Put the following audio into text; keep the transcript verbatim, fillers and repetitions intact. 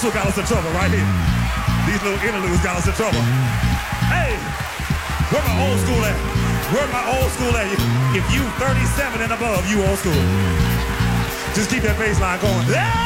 This one got us in trouble right here. These little interludes got us in trouble. Hey, where my old school at? Where my old school at? If you thirty-seven and above, you old school. Just keep that bass line going.